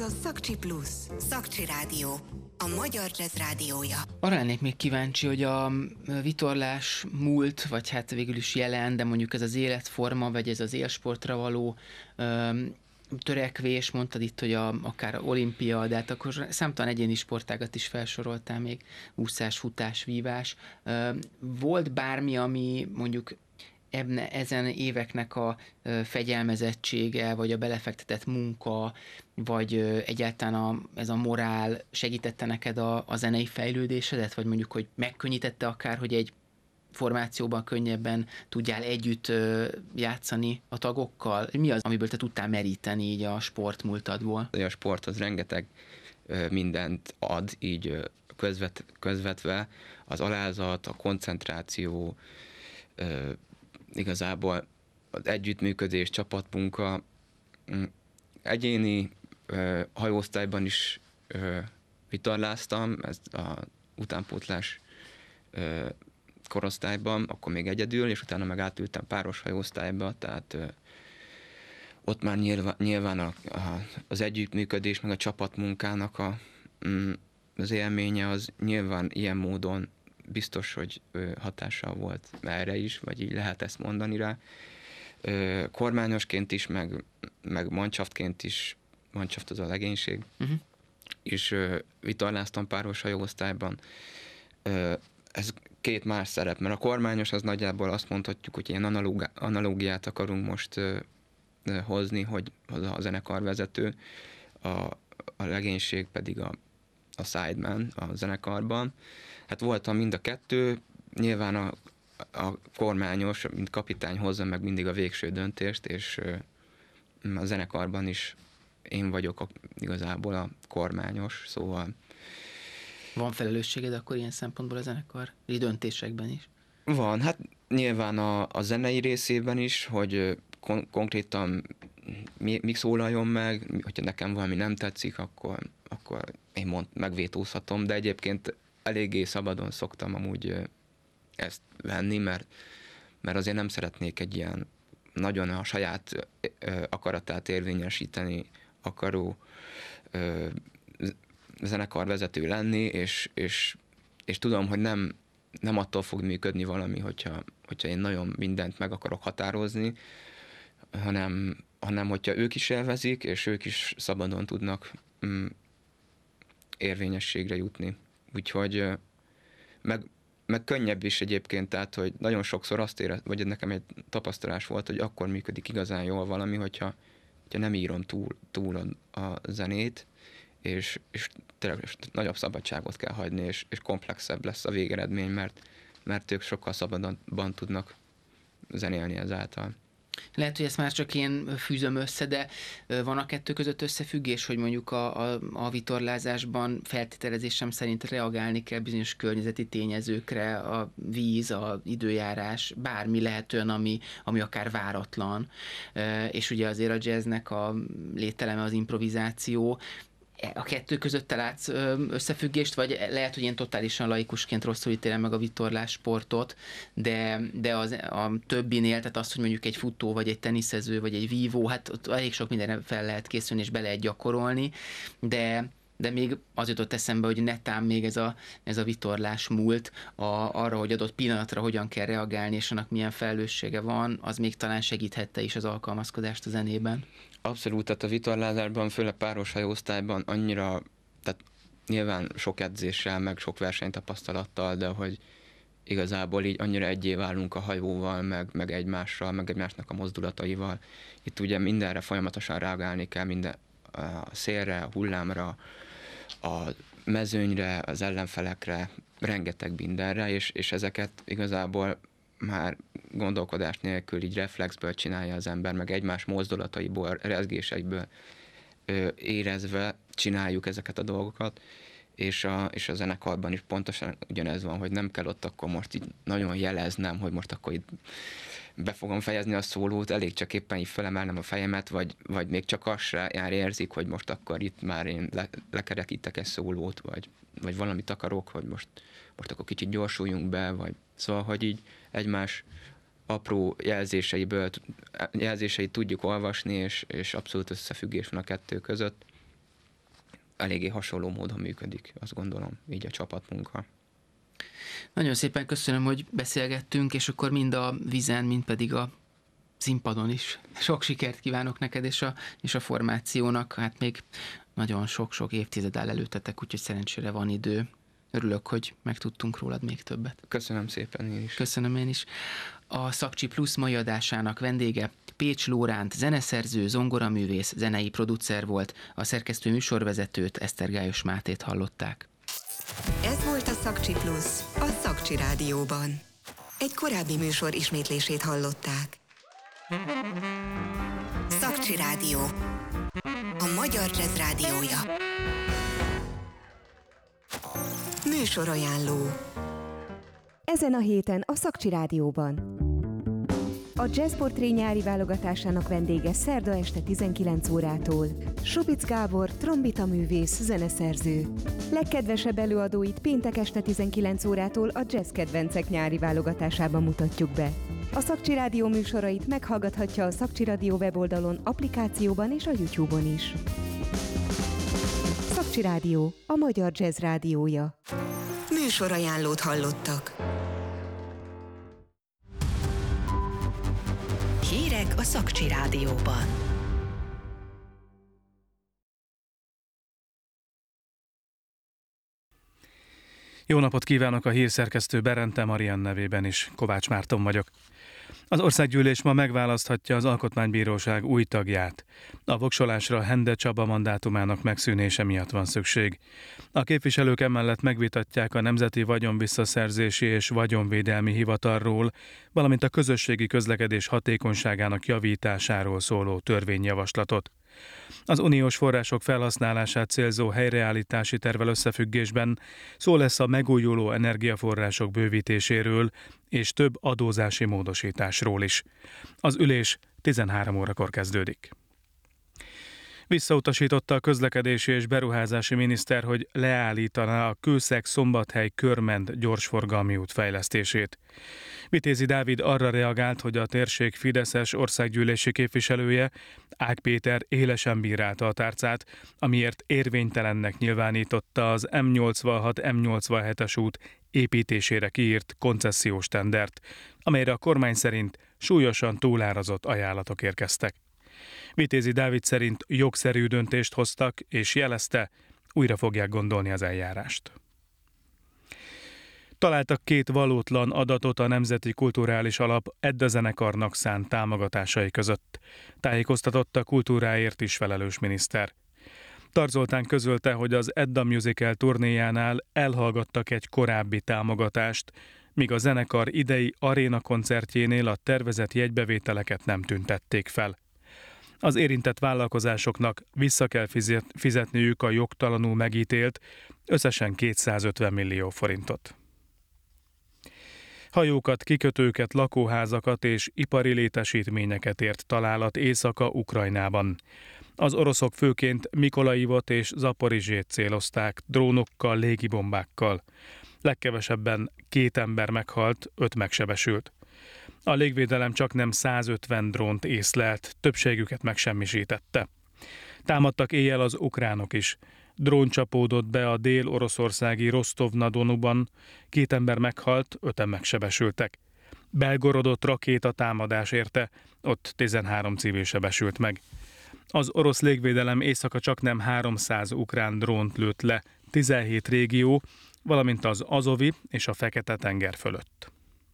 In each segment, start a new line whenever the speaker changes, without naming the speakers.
a Szakcsi Plus, Szakcsi Rádió, a magyar jazz rádiója.
Arra lennék még kíváncsi, hogy a vitorlás múlt, vagy hát végül is jelen, de mondjuk ez az életforma, vagy ez az élsportra való törekvés, mondtad itt, hogy akár olimpia, de hát akkor számtalan egyéni sportágat is felsoroltál még, úszás, futás, vívás. Volt bármi, ami mondjuk ezen éveknek a fegyelmezettsége, vagy a belefektetett munka, vagy egyáltalán ez a morál segítette neked a zenei fejlődésedet, vagy mondjuk, hogy megkönnyítette akár, hogy egy formációban könnyebben tudjál együtt játszani a tagokkal? Mi az, amiből te tudtál meríteni így a sportmúltadból?
A sport az rengeteg mindent ad, így közvetve, az alázat, a koncentráció, igazából az együttműködés, csapatmunka, egyéni hajóosztályban is vitorláztam, ez a utánpótlás korosztályban, akkor még egyedül, és utána meg átültem páros hajóosztályba, tehát ott már nyilván az együttműködés, meg a csapatmunkának az élménye az nyilván ilyen módon biztos, hogy hatással volt erre is, vagy így lehet ezt mondani rá. Kormányosként is, meg mannschaftként is, mannschaft az a legénység, és vitorláztam páros hajóosztályban. Ez két más szerep, mert a kormányos az nagyjából azt mondhatjuk, hogy ilyen analógiát akarunk most hozni, hogy a zenekarvezető, a legénység pedig a sideman a zenekarban. Hát voltam mind a kettő, nyilván a kormányos, mint kapitány hozza meg mindig a végső döntést, és a zenekarban is én vagyok igazából a kormányos, szóval...
Van felelősséged akkor ilyen szempontból a zenekari döntésekben is?
Van, hát nyilván a zenei részében is, hogy konkrétan mi szólaljon meg, hogyha nekem valami nem tetszik, akkor én megvétózhatom, de egyébként eléggé szabadon szoktam amúgy ezt venni, mert azért nem szeretnék egy ilyen nagyon a saját akaratát érvényesíteni akaró zenekarvezető lenni, és tudom, hogy nem attól fog működni valami, hogyha én nagyon mindent meg akarok határozni, hanem hogyha ők is élvezik, és ők is szabadon tudnak érvényességre jutni. Úgyhogy meg könnyebb is egyébként, tehát, hogy nagyon sokszor azt vagy nekem egy tapasztalás volt, hogy akkor működik igazán jól valami, hogyha nem írom túl a zenét, és tényleg nagyobb szabadságot kell hagyni, és komplexebb lesz a végeredmény, mert ők sokkal szabadabban tudnak zenélni ezáltal.
Lehet, hogy ezt már csak én fűzöm össze, de van a kettő között összefüggés, hogy mondjuk a vitorlázásban feltételezésem szerint reagálni kell bizonyos környezeti tényezőkre, a víz, az időjárás, bármi lehet olyan, ami akár váratlan, és ugye azért a jazznek a lételeme az improvizáció. A kettő között te látsz összefüggést, vagy lehet, hogy én totálisan laikusként rosszul ítélem meg a vitorlás sportot, de a többinél, tehát az, hogy mondjuk egy futó, vagy egy teniszező, vagy egy vívó, hát ott elég sok mindenre fel lehet készülni, és be lehet gyakorolni, de még az jutott eszembe, hogy netán még ez a vitorlás múlt arra, hogy adott pillanatra hogyan kell reagálni, és annak milyen felelőssége van, az még talán segíthette is az alkalmazkodást a zenében.
Abszolút, tehát a vitorlázásban, főleg páros hajóosztályban annyira, tehát nyilván sok edzéssel, meg sok versenytapasztalattal, de hogy igazából így annyira egyé válunk a hajóval, meg egymással, meg egymásnak a mozdulataival. Itt ugye mindenre folyamatosan reagálni kell, minden a szélre, a hullámra, a mezőnyre, az ellenfelekre, rengeteg mindenre, és ezeket igazából már gondolkodás nélkül így reflexből csinálja az ember, meg egymás mozdulataiból, rezgéseiből érezve csináljuk ezeket a dolgokat, és a zenekarban is pontosan ugyanez van, hogy nem kell ott akkor most így nagyon jeleznem, hogy most akkor itt be fogom fejezni a szólót, elég csak éppen így felemelnem a fejemet, vagy még csak azt se érzik, hogy most akkor itt már én lekerekítek egy szólót, vagy valamit akarok, hogy most akkor kicsit gyorsuljunk be, vagy szóval, hogy így egymás apró jelzéseit tudjuk olvasni, és abszolút összefüggés van a kettő között. eléggé hasonló módon működik, azt gondolom, így a csapatmunka.
Nagyon szépen köszönöm, hogy beszélgettünk, és akkor mind a vízen, mind pedig a színpadon is sok sikert kívánok neked és a formációnak. Hát még nagyon sok-sok évtized áll előttetek, úgyhogy szerencsére van idő. Örülök, hogy megtudtunk rólad még többet.
Köszönöm szépen én is.
Köszönöm én is. A Szakcsi Plusz mai adásának vendége Pécs Lóránt, zeneszerző, zongoraművész, zenei producer volt, a szerkesztő műsorvezetőt, Esztergályos Mátét hallották.
Ez volt a Szakcsi Plusz, a Szakcsi Rádióban. Egy korábbi műsor ismétlését hallották. Szakcsi Rádió, a magyar jazz rádiója. Műsorajánló.
Ezen a héten a Szakcsi Rádióban. A Jazz Portré nyári válogatásának vendége szerda este 19 órától. Subic Gábor, trombitaművész, zeneszerző. Legkedvesebb előadóit péntek este 19 órától a Jazz Kedvencek nyári válogatásában mutatjuk be. A Szakcsi Rádió műsorait meghallgathatja a Szakcsi Rádió weboldalon, applikációban és a YouTube-on is. Szakcsi Rádió, a magyar jazz rádiója.
Műsorajánlót hallottak. Hírek a Szakcsi Rádióban.
Jó napot kívánok, a hírszerkesztő Berente Marian nevében is. Kovács Márton vagyok. Az országgyűlés ma megválaszthatja az Alkotmánybíróság új tagját. A voksolásra Hende Csaba mandátumának megszűnése miatt van szükség. A képviselők emellett megvitatják a Nemzeti Vagyonvisszaszerzési és Vagyonvédelmi Hivatalról, valamint a közösségi közlekedés hatékonyságának javításáról szóló törvényjavaslatot. Az uniós források felhasználását célzó helyreállítási tervvel összefüggésben szó lesz a megújuló energiaforrások bővítéséről és több adózási módosításról is. Az ülés 13 órakor kezdődik. Visszautasította a közlekedési és beruházási miniszter, hogy leállítaná a Kőszeg-Szombathely Körmend gyorsforgalmi út fejlesztését. Vitézi Dávid arra reagált, hogy a térség fideszes országgyűlési képviselője, Ág Péter élesen bírálta a tárcát, amiért érvénytelennek nyilvánította az M86-M87-es út építésére kiírt koncesziós tendert, amelyre a kormány szerint súlyosan túlárazott ajánlatok érkeztek. Vitézi Dávid szerint jogszerű döntést hoztak, és jelezte, újra fogják gondolni az eljárást. Találtak 2 valótlan adatot a Nemzeti Kulturális Alap Edda zenekarnak szánt támogatásai között. Tájékoztatott a kultúráért is felelős miniszter. Tar Zoltán közölte, hogy az Edda Musical turnéjánál elhallgattak egy korábbi támogatást, míg a zenekar idei aréna koncertjénél a tervezett jegybevételeket nem tüntették fel. Az érintett vállalkozásoknak vissza kell fizetniük a jogtalanul megítélt összesen 250 millió forintot. Hajókat, kikötőket, lakóházakat és ipari létesítményeket ért találat Északa-Ukrajnában. Az oroszok főként Mikolajivot és Zaporizsét célozták drónokkal, légibombákkal. Legkevesebben 2 ember meghalt, 5 megsebesült. A légvédelem csaknem 150 drónt észlelt, többségüket megsemmisítette. Támadtak éjjel az ukránok is. Drón csapódott be a dél-oroszországi Rostov-na-Donuban, 2 ember meghalt, 5-en megsebesültek. Belgorodot rakéta támadás érte, ott 13 civil sebesült meg. Az orosz légvédelem éjszaka csaknem 300 ukrán drónt lőtt le 17 régió, valamint az Azovi és a Fekete-tenger fölött.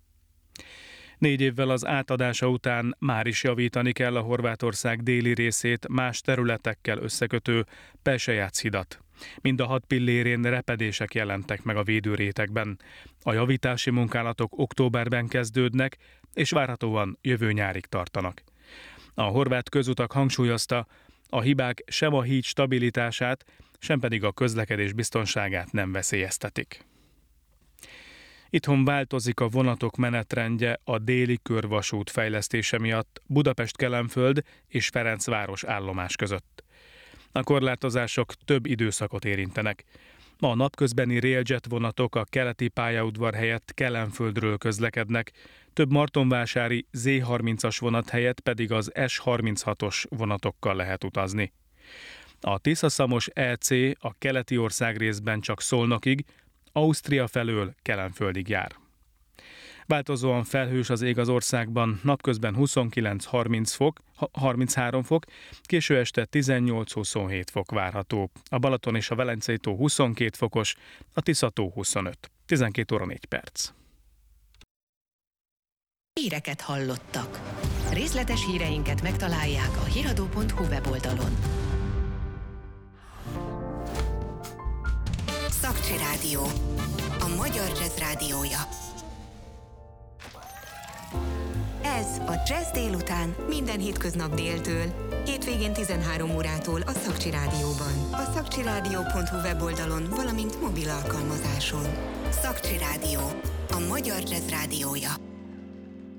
4 évvel az átadása után már is javítani kell a Horvátország déli részét más területekkel összekötő Pelsejac hidat. Mind a 6 pillérén repedések jelentek meg a védőrétegben. A javítási munkálatok októberben kezdődnek, és várhatóan jövő nyárig tartanak. A horvát közutak hangsúlyozta, a hibák sem a híd stabilitását, sem pedig a közlekedés biztonságát nem veszélyeztetik. Itthon változik a vonatok menetrendje a déli körvasút fejlesztése miatt Budapest-Kelenföld és Ferencváros állomás között. A korlátozások több időszakot érintenek. A napközbeni railjet vonatok a keleti pályaudvar helyett Kelenföldről közlekednek, több martonvásári Z30-as vonat helyett pedig az S36-os vonatokkal lehet utazni. A Tisza-Szamos EC a keleti országrészben csak Szolnokig, Ausztria felől Kelenföldig jár. Változóan felhős az ég az országban, napközben 29-33 fok, késő este 18-27 fok várható. A Balaton és a Velencei tó 22 fokos, a Tisza-tó 25. 12 óra 4 perc.
Híreket hallottak. Részletes híreinket megtalálják a hiradó.hu weboldalon.
Szakcsi Rádió, a magyar jazz rádiója. Ez a Jazz délután minden hétköznap déltől, hétvégén 13 órától a Szakcsi Rádióban. A szakcsiradio.hu weboldalon, valamint mobil alkalmazáson. Szakcsi Rádió, a magyar jazz rádiója.